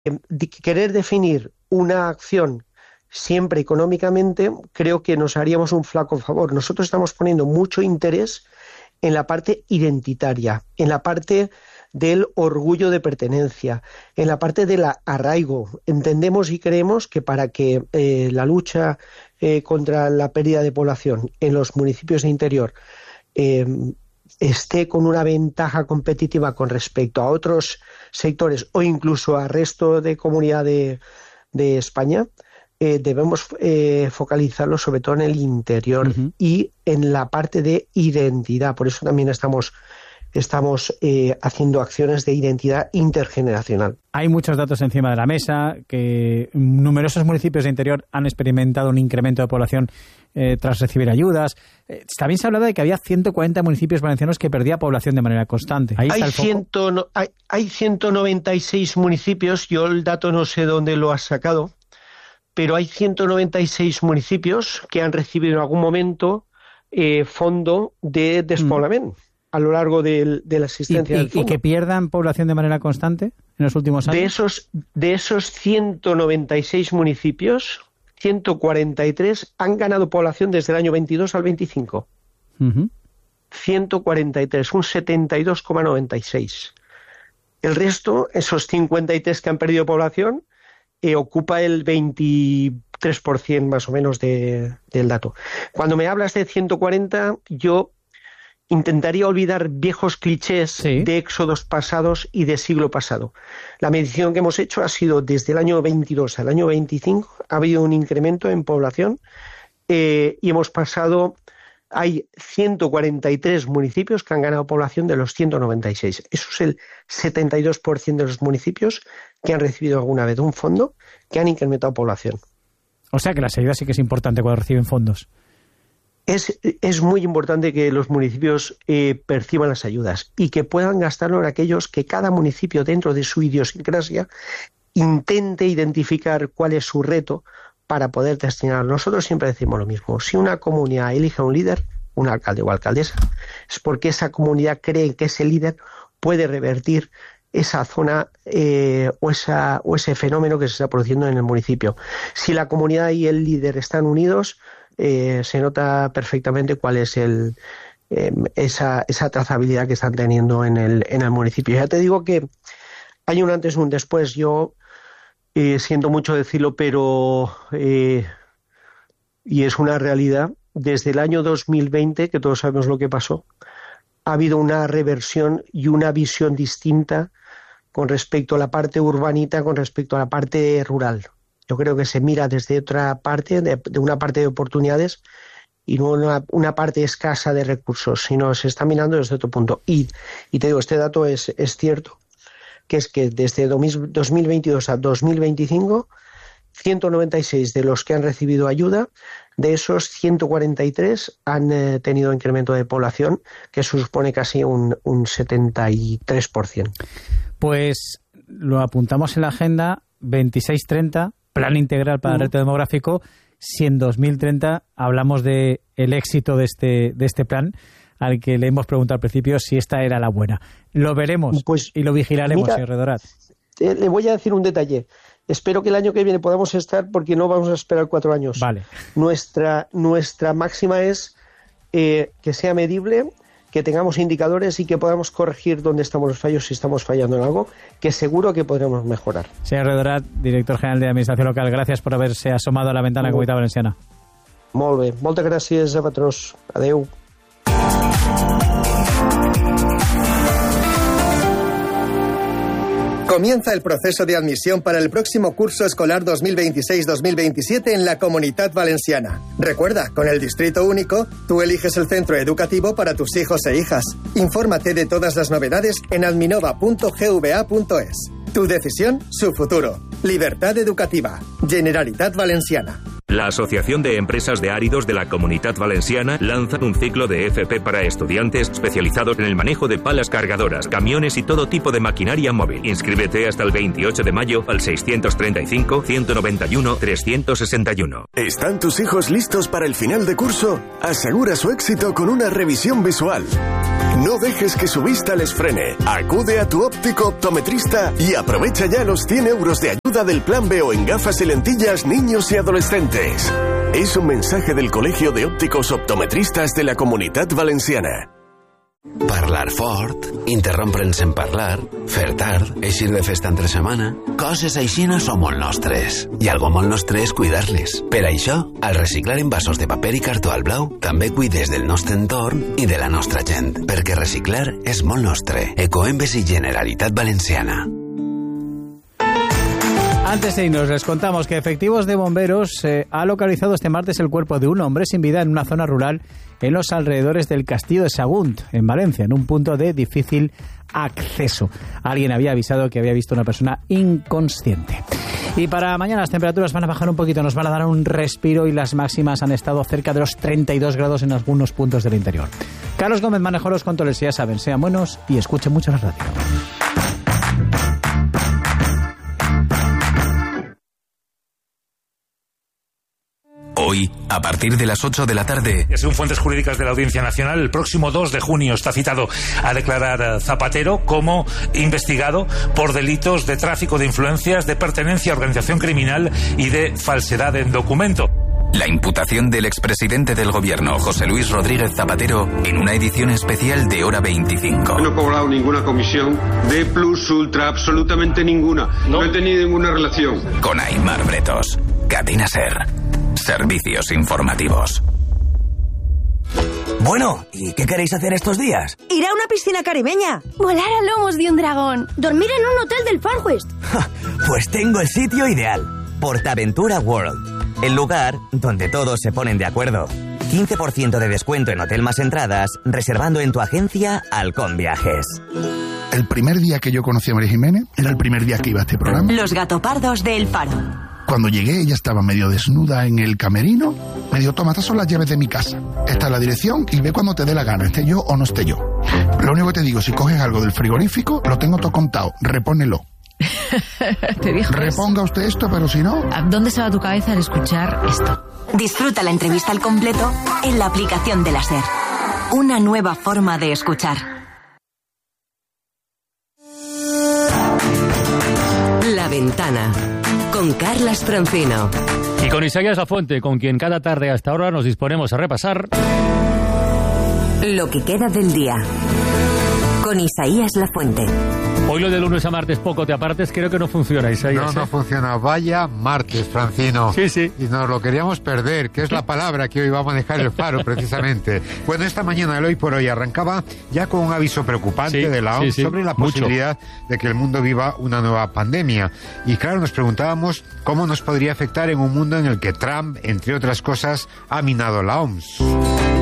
querer definir una acción siempre económicamente, creo que nos haríamos un flaco favor. Nosotros estamos poniendo mucho interés en la parte identitaria, en la parte del orgullo de pertenencia, en la parte del arraigo. Entendemos y creemos que para que la lucha contra la pérdida de población en los municipios de interior esté con una ventaja competitiva con respecto a otros sectores o incluso al resto de comunidad de España, debemos focalizarlo sobre todo en el interior y en la parte de identidad. Por eso también estamos haciendo acciones de identidad intergeneracional. Hay muchos datos encima de la mesa, que numerosos municipios de interior han experimentado un incremento de población tras recibir ayudas. También se ha hablado de que había 140 municipios valencianos que perdía población de manera constante. Ahí está el foco. Hay 196 municipios, yo el dato no sé dónde lo has sacado, pero hay 196 municipios que han recibido en algún momento fondo de despoblamiento a lo largo de la existencia del fondo. ¿Y que pierdan población de manera constante en los últimos años? De esos 196 municipios, 143 han ganado población desde el año 22 al 25. 143, un 72,96. El resto, esos 53 que han perdido población, ocupa el 23% más o menos del dato. Cuando me hablas de 140, yo intentaría olvidar viejos clichés de éxodos pasados y de siglo pasado. La medición que hemos hecho ha sido desde el año 22 al año 25, ha habido un incremento en población y hemos pasado, hay 143 municipios que han ganado población de los 196. Eso es el 72% de los municipios que han recibido alguna vez un fondo que han incrementado población. O sea que las ayudas sí que es importante cuando reciben fondos. Es muy importante que los municipios perciban las ayudas y que puedan gastarlo en aquellos que cada municipio dentro de su idiosincrasia intente identificar cuál es su reto para poder destinar. Nosotros siempre decimos lo mismo. Si una comunidad elige a un líder, un alcalde o alcaldesa, es porque esa comunidad cree que ese líder puede revertir esa zona o ese fenómeno que se está produciendo en el municipio. Si la comunidad y el líder están unidos, se nota perfectamente cuál es esa trazabilidad que están teniendo en el municipio. Ya te digo que hay un antes y un después. Yo siento mucho decirlo, pero y es una realidad. Desde el año 2020, que todos sabemos lo que pasó, ha habido una reversión y una visión distinta con respecto a la parte urbanita, con respecto a la parte rural. Yo creo que se mira desde otra parte, de una parte de oportunidades y no una parte escasa de recursos, sino se está mirando desde otro punto. Y te digo, este dato es cierto, que es que desde 2022 a 2025, 196 de los que han recibido ayuda, de esos 143 han tenido incremento de población, que supone casi un 73%. Pues lo apuntamos en la agenda 2630, Plan Integral para el Reto Demográfico. Si en 2030 hablamos de el éxito de este plan, al que le hemos preguntado al principio si esta era la buena. Lo veremos y lo vigilaremos, señor Redorad. Le voy a decir un detalle. Espero que el año que viene podamos estar, porque no vamos a esperar 4 años. Vale. Nuestra máxima es que sea medible, que tengamos indicadores y que podamos corregir dónde estamos los fallos, si estamos fallando en algo, que seguro que podremos mejorar. Señor Redorad, director general de Administración Local, gracias por haberse asomado a la ventana de la Comunitat Valenciana. Molt bé. Moltes gràcies a vosaltres. Adeu. Comienza el proceso de admisión para el próximo curso escolar 2026-2027 en la Comunitat Valenciana. Recuerda, con el Distrito Único, tú eliges el centro educativo para tus hijos e hijas. Infórmate de todas las novedades en adminova.gva.es. Tu decisión, su futuro. Libertad educativa. Generalitat Valenciana. La Asociación de Empresas de Áridos de la Comunitat Valenciana lanza un ciclo de FP para estudiantes especializados en el manejo de palas cargadoras, camiones y todo tipo de maquinaria móvil. Inscríbete hasta el 28 de mayo al 635-191-361. ¿Están tus hijos listos para el final de curso? Asegura su éxito con una revisión visual. No dejes que su vista les frene. Acude a tu óptico optometrista y aprovecha ya los 100 euros de ayuda del Plan B o en gafas y lentillas niños y adolescentes. Es un mensaje del Colegio de Ópticos Optometristas de la Comunitat Valenciana. Parlar fort, interrompre'ns en parlar, fer tard, eixir de festa entre setmana... Coses aixina són molt nostres. I algo molt nostre és cuidar-les. Per això, al reciclar envasos de paper i cartó al blau, també cuides del nostre entorn i de la nostra gent. Perquè reciclar és molt nostre. Ecoembes i Generalitat Valenciana. Antes de irnos, les contamos que efectivos de bomberos ha localizado este martes el cuerpo de un hombre sin vida en una zona rural en los alrededores del Castillo de Sagunt, en Valencia, en un punto de difícil acceso. Alguien había avisado que había visto a una persona inconsciente. Y para mañana las temperaturas van a bajar un poquito, nos van a dar un respiro y las máximas han estado cerca de los 32 grados en algunos puntos del interior. Carlos Gómez manejó los controles, ya saben, sean buenos y escuchen mucho la radio. Hoy, a partir de las 8 de la tarde... Según fuentes jurídicas de la Audiencia Nacional, el próximo 2 de junio está citado a declarar Zapatero como investigado por delitos de tráfico de influencias, de pertenencia a organización criminal y de falsedad en documento. La imputación del expresidente del gobierno, José Luis Rodríguez Zapatero, en una edición especial de Hora 25. No he cobrado ninguna comisión de plus ultra, absolutamente ninguna. No he tenido ninguna relación. Con Aimar Bretos. Cadena SER. Servicios informativos. Bueno, ¿y qué queréis hacer estos días? Ir a una piscina caribeña. Volar a lomos de un dragón. Dormir en un hotel del Far West. Pues tengo el sitio ideal. Portaventura World. El lugar donde todos se ponen de acuerdo. 15% de descuento en hotel más entradas, reservando en tu agencia Halcón Viajes. El primer día que yo conocí a María Jiménez era el primer día que iba a este programa. Los gatopardos de El Faro. Cuando llegué, ella estaba medio desnuda en el camerino. Me dijo, toma, estas son las llaves de mi casa. Esta es la dirección y ve cuando te dé la gana, esté yo o no esté yo. Lo único que te digo, si coges algo del frigorífico, lo tengo todo contado, repónelo. Te dijo Reponga usted esto, pero si no... ¿Dónde se va tu cabeza al escuchar esto? Disfruta la entrevista al completo en la aplicación de la SER. Una nueva forma de escuchar. La Ventana, con Carlas Francino. Y con Isaías Lafuente, con quien cada tarde hasta ahora nos disponemos a repasar... Lo que queda del día. Con Isaías Lafuente. Hoy lo de lunes a martes poco te apartes, creo que no funciona, Isaías. No funciona. Vaya martes, Francino. Sí. Y nos lo queríamos perder, que es la palabra que hoy va a manejar el Faro, precisamente. Bueno, esta mañana el Hoy por Hoy arrancaba ya con un aviso preocupante de la OMS sobre la posibilidad de que el mundo viva una nueva pandemia. Y claro, nos preguntábamos cómo nos podría afectar en un mundo en el que Trump, entre otras cosas, ha minado la OMS.